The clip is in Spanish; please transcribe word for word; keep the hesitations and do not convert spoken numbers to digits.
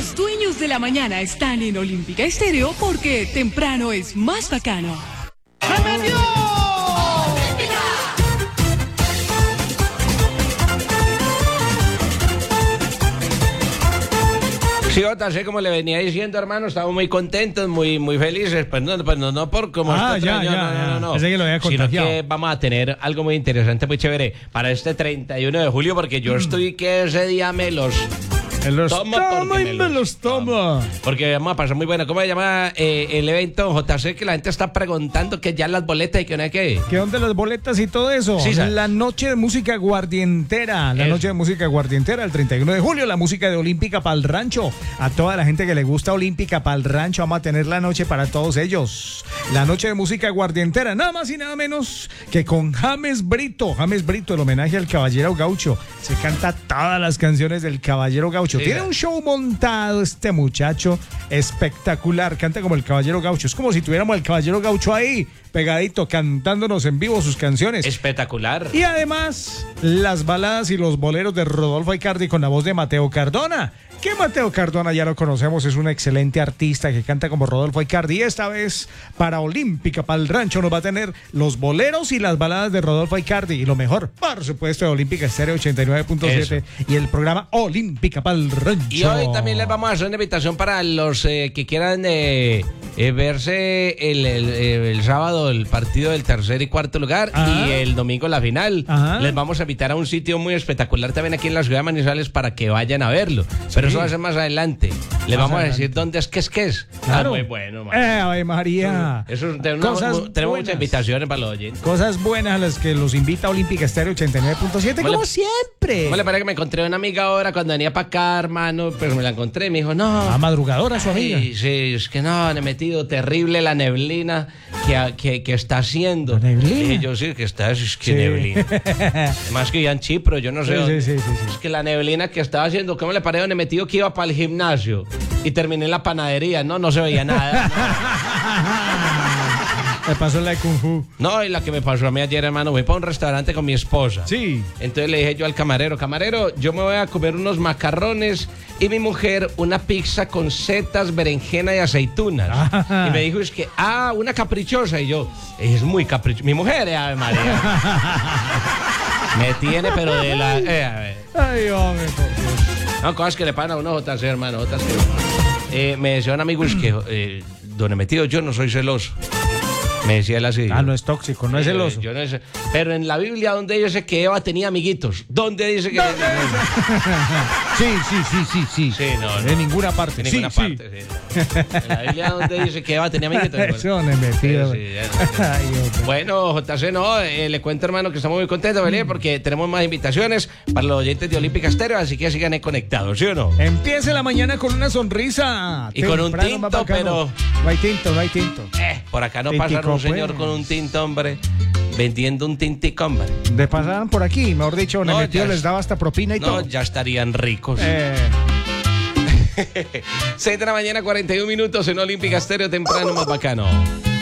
Los dueños de la mañana están en Olímpica Estéreo porque temprano es más bacano. ¡Se metió! Sí, Jota, sé como le venía diciendo, hermano, estamos muy contentos, muy muy felices, pues no, pues no, no por como Ah, este ya, otro año, ya, no, no, no, no, pensé que lo había sino contagiado. que vamos a tener algo muy interesante, muy chévere, para este treinta y uno de julio, porque yo estoy que ese día me los... Me los Tomo toma porque y me me los los toma. Porque vamos a pasar muy bueno. ¿Cómo se llama eh, el evento, J C? Que la gente está preguntando que ya las boletas y que no hay que... ¿Qué onda las boletas y todo eso? Sí, ¿sabes? La noche de música guardientera. La Eso. noche de música guardientera, el treinta y uno de julio. La música de Olímpica para el Rancho. A toda la gente que le gusta Olímpica para el Rancho, vamos a tener la noche para todos ellos. La noche de música guardientera. Nada más y nada menos que con James Brito. James Brito, el homenaje al Caballero Gaucho. Se canta todas las canciones del Caballero Gaucho. Sí, Tiene ¿sabes? un show montado este muchacho espectacular, canta como el Caballero Gaucho, es como si tuviéramos el Caballero Gaucho ahí, pegadito, cantándonos en vivo sus canciones. Espectacular. Y además, las baladas y los boleros de Rodolfo Icardi con la voz de Mateo Cardona. Que Mateo Cardona ya lo conocemos, es un excelente artista que canta como Rodolfo Icardi. Y esta vez, para Olímpica, para el Rancho, nos va a tener los boleros y las baladas de Rodolfo Icardi. Y lo mejor, por supuesto, de Olímpica Estéreo ochenta y nueve punto siete y el programa Olímpica para el Rancho. Y hoy también les vamos a hacer una invitación para los eh, que quieran eh, eh, verse el, el, el sábado el partido del tercer y cuarto lugar. Ajá. Y el domingo la final. Ajá. Les vamos a invitar a un sitio muy espectacular también aquí en la ciudad de Manizales para que vayan a verlo. Pero eso va a ser más adelante. Les Más vamos a adelante. decir dónde es que es que es. Claro. Ah, muy bueno, man. Eh, Ave María. Eso, tenemos, Cosas tenemos buenas. muchas invitaciones para los oyentes. Cosas buenas a las que los invita Olímpica Estéreo ochenta y nueve punto siete, Vale. como siempre. ¿Cómo le parece que me encontré una amiga ahora cuando venía para acá, hermano? Pues me la encontré y me dijo, no. A madrugadora su amiga. Ay, sí, es que no, le he metido terrible la neblina que, que, que está haciendo. ¿La neblina? Dije yo, sí, que está, es que Sí. neblina. Más que ya en Chipro, yo no sé Sí, dónde. sí, sí, sí, sí. Es que la neblina que estaba haciendo, ¿cómo le parece? Donde metido que iba para el gimnasio y terminé en la panadería, no, no se veía nada. Me pasó la de Kung Fu. No, y la que me pasó a mí ayer, hermano, voy para un restaurante con mi esposa. Sí. Entonces le dije yo al camarero, camarero, yo me voy a comer unos macarrones y mi mujer una pizza con setas, berenjena y aceitunas. Ah. Y me dijo, es que, ah, una caprichosa. Y yo, es muy caprichosa. Mi mujer, eh, Ave María. Me tiene, pero de la... Eh, a ver. Ay, hombre, por Dios. No, cosas que le pagan a uno, J C, hermano, otras que... Eh, me decía un amigo, es que, eh, donde metido yo no soy celoso. Me decía él así. Ah, no es tóxico, no es Eh, celoso. yo no es- pero en la Biblia, donde dice que Eva tenía amiguitos, ¿dónde dice que... ¿Dónde Sí, sí, sí, sí, sí. Sí, no, no. En ninguna parte. En ninguna sí, parte, sí, no. En la Biblia, donde dice que Eva tenía amiguitos. sí. Bueno. Eso no es metido. Sí, sí, ya, ya. Ay, hombre. Bueno, J C, no, eh, le cuento, hermano, que estamos muy contentos, ¿vale? Porque tenemos más invitaciones para los oyentes de Olímpica Estéreo, así que sigan ahí conectados, ¿sí o no? Empiece la mañana con una sonrisa. Y con un Temprano, tinto, más bacano. pero- No hay tinto, no hay tinto. Eh, por acá no Tintico, pasa un señor pues. con un tinto, hombre, vendiendo un tintico, hombre. De pasaban por aquí, mejor dicho, No, Nemetido ya les es- daba hasta propina y No, todo. ya estarían ricos. Eh, seis de la mañana, cuarenta y un minutos en Olímpica Estéreo, temprano más bacano.